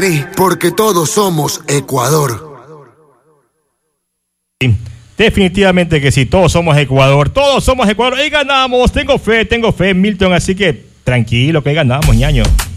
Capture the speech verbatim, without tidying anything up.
gris, porque todos somos Ecuador. Sí, definitivamente que sí, todos somos Ecuador, todos somos Ecuador y ganamos. Tengo fe, tengo fe, Milton, así que tranquilo que ganamos, ñaño.